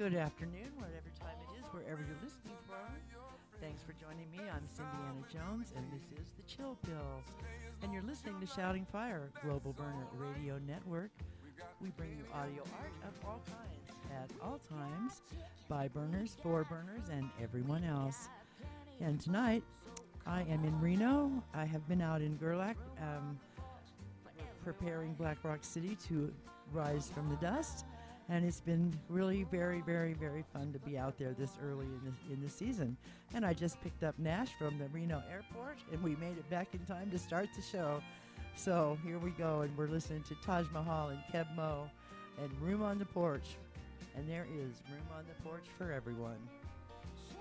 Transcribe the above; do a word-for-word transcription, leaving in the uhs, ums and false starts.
Good afternoon, whatever time it is, wherever you're listening from. Thanks for joining me. I'm Cindy Anna Jones, and this is The Chill Pill. And you're listening to Shouting Fire, Global Burner Radio Network. We bring you audio art of all kinds, at all times, by burners, for burners, and everyone else. And tonight, I am in Reno. I have been out in Gerlach, um, preparing Black Rock City to rise from the dust. And it's been really very, very, very fun to be out there this early in the, in the season. And I just picked up Nash from the Reno airport, and we made it back in time to start the show. So here we go, and we're listening to Taj Mahal and Keb Mo and Room on the Porch. And there is room on the porch for everyone.